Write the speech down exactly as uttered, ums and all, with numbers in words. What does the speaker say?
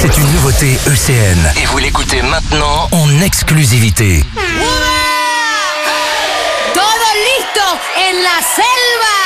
C'est une nouveauté E C N. Et vous l'écoutez maintenant en exclusivité. Todo listo en la selva.